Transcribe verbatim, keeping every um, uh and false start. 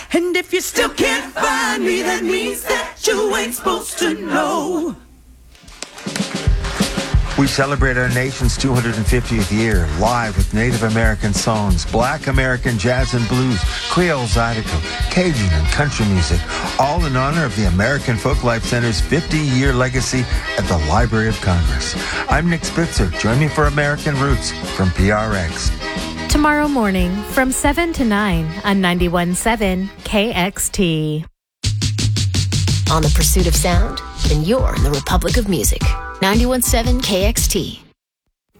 And if you still can't find me, that means that you ain't supposed to know. We celebrate our nation's two hundred fiftieth year live with Native American songs, Black American jazz and blues, Creole Zydeco, Cajun and country music, all in honor of the American Folklife Center's fifty-year legacy at the Library of Congress. I'm Nick Spitzer. Join me for American Roots from P R X. Tomorrow morning from seven to nine on ninety-one point seven K X T. On the pursuit of sound? Then you're in the Republic of Music. ninety-one point seven K X T.